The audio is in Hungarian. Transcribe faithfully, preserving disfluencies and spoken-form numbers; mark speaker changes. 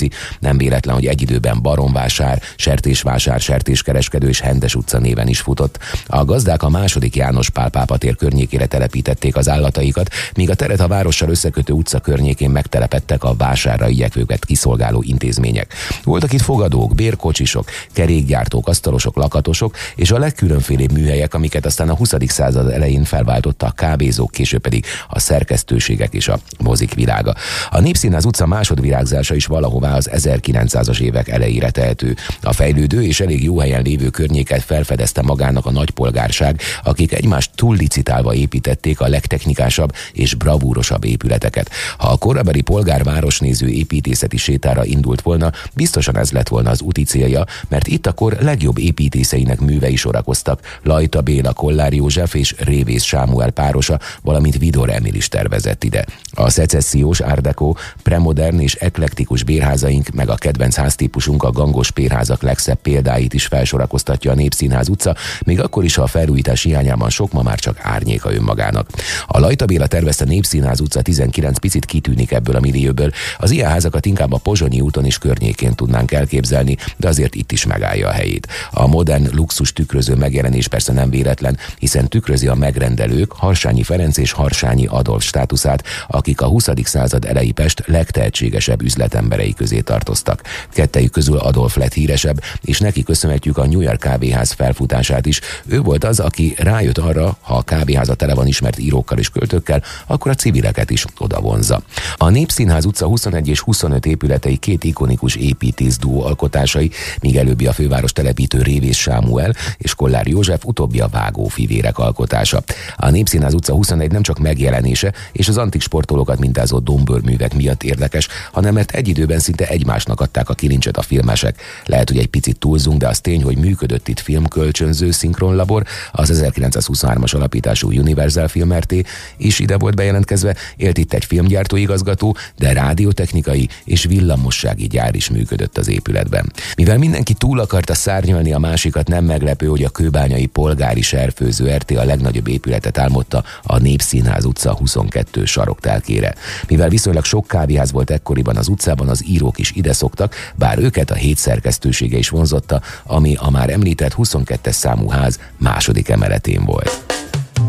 Speaker 1: Rákóczi. Nem véletlen, hogy egy időben Baromvásár, Sertésvásár, Sertéskereskedő és Hentes utca néven is futott. A gazdák a második János Pál pápa tér környékére telepítették az állataikat, míg a teret a várossal összekötő utca környékén megtelepedtek a vásárra igyekvőket kiszolgáló intézmények. Voltak itt fogadók, bérkocsisok, kerékgyártók, asztalosok, lakatosok és a legkülönfélébb műhelyek, amiket aztán a huszadik század elején felváltotta a kávézók, később pedig a szerkesztőségek és a mozik világa. A Népszínház utca másodvirágzása is valahová az ezerkilencszázas évek elejére tehető. A fejlődő és elég jó helyen lévő környéket felfedezte magának a nagypolgárság, akik egymást túllicitálva építették a legtechnikásabb és bravúrosabb épületeket. Ha a korabeli polgár városnéző építészeti sétára indult volna, biztosan ez lett volna az úti célja, mert itt a kor legjobb építészeinek művei sorakoztak. Lajta Béla, Kollár József és Révész Sámuel párosa, valamint Vidor Emil is tervezett ide. A szecessziós, art déco, premodern és eklektikus bérházaink, meg a kedvenc háztípusunk, a gangos bérházak legszebb példáit is felsorakoztatja a Népszínház utca, még akkor is, ha a felújítás hiányában sok ma már csak árnyéka önmagának. A Lajta Béla tervezte Népszínház utca tizenkilenc picit kitűnik ebből a millióból. Az ilyen házakat inkább a Pozsonyi úton és környékén tudnánk elképzelni, de azért itt is megállja a helyét. A modern luxus tükröző megjelenés persze nem véletlen, hiszen tükrözi a megrendelők Harsányi Ferenc és Harsányi Adolf státuszát, akik a huszadik század elejé Pest legtehetségesebb üzletemberei közé tartoztak. Kettejük közül Adolf lett híresebb, és neki köszönhetjük a New York kávéház felfutását is. Ő volt az, aki rájött arra, ha a kávéháza tele van ismert írókkal és költőkkel, akkor a civileket is oda vonzza. A Népszínház utca huszonegy és huszonöt épületei két ikonikus építész duó alkotásai, míg előbbi a főváros telepítő Révész Sámuel és Kollár József, utóbbi a vágófivérek alkotása. A Népszínház utca huszonegy nem csak megjelenése és az antik sportolókat mintázó domborbművek miatt érdekes, hanem mert egy időben szinte egymásnak adták a kilincset a filmesek. Lehet, hogy egy picit túlzunk, de az tény, hogy működött itt filmkölcsönző szinkronlabor, az ezerkilencszázhuszonhármas alapítású Universal Film er té is ide volt bejelentkezve, élt itt egy filmgyártó igazgató, de rádiótechnikai és villamossági gyár is működött az épületben. Mivel mindenki túl akarta szárnyalni a másikat, nem meglepő, hogy a kőbányai polgári serfőző er té a legnagyobb épületet álmodta a Népszínház utca huszonkettő saroktelkére. Mivel viszonylag sok kávéház volt ekkoriban az utcában, az írók is ide szoktak, bár őket a hét szerkesztősége is vonzotta, ami a már említett huszonkettes számú ház második emeletén volt.